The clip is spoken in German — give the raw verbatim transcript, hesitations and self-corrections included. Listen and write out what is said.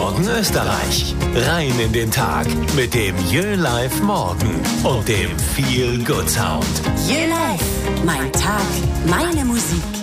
Morgen Österreich. Rein in den Tag mit dem Jö Live Morgen und dem Feel Good Sound. Jö Live. Mein Tag, meine Musik.